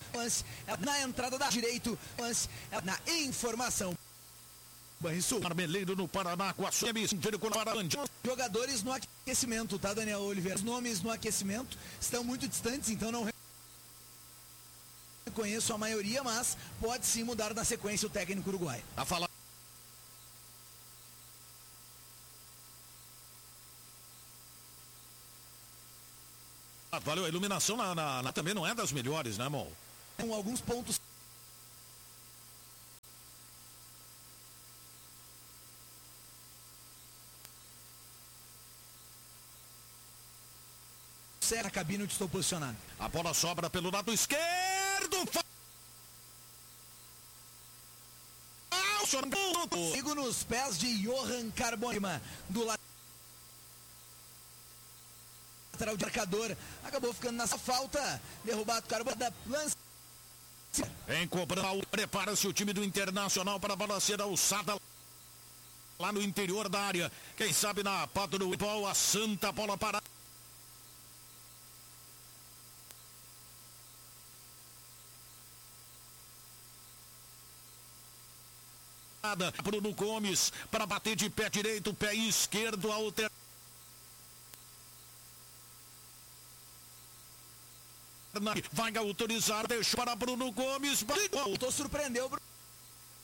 lance na entrada da direito, lance na informação. Banrisul, Marmeleiro no Paraná, com a sua jogadores no aquecimento, tá, Daniel Oliveira? Os nomes no aquecimento estão muito distantes, então não conheço a maioria, mas pode sim mudar na sequência o técnico uruguaio. A falar. Valeu, a iluminação também não é das melhores, né, irmão? Com alguns pontos. A cabine onde estou posicionado. A bola sobra pelo lado esquerdo. Sigo nos pés de Johan Carbonima, do lateral de marcador. Acabou ficando nessa falta. Derrubado Carbonima. Lance. Em cobrança, prepara-se o time do Internacional para a bola ser alçada lá no interior da área. Quem sabe na pata do pau, a santa bola parada. Bruno Gomes para bater de pé direito, pé esquerdo, alter. Vai autorizar, deixou para Bruno Gomes. Surpreendeu.